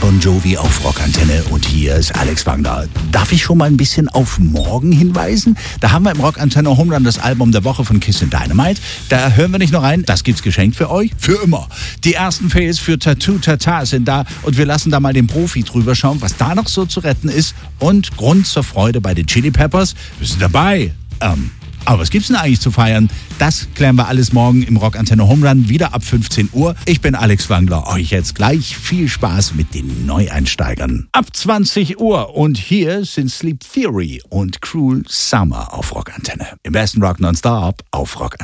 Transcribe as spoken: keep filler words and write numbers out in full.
Bon Jovi auf Rockantenne und hier ist Alex Wagner. Darf ich schon mal ein bisschen auf morgen hinweisen? Da haben wir im Rockantenne Home Run das Album der Woche von Kiss and Dynamite. Da hören wir nicht nur rein, das gibt's geschenkt für euch, für immer. Die ersten Fails für Tattoo Tata sind da und wir lassen da mal den Profi drüber schauen, was da noch so zu retten ist. Und Grund zur Freude bei den Chili Peppers, wir sind dabei. Ähm, aber was gibt's denn eigentlich zu feiern? Das klären wir alles morgen im Rockantenne Home Run, wieder ab fünfzehn Uhr. Ich bin Alex Wangler, euch jetzt gleich viel Spaß mit den Neueinsteigern. Ab zwanzig Uhr und hier sind Sleep Theory und Cruel Summer auf Rockantenne. Im besten Rock nonstop auf Rockantenne.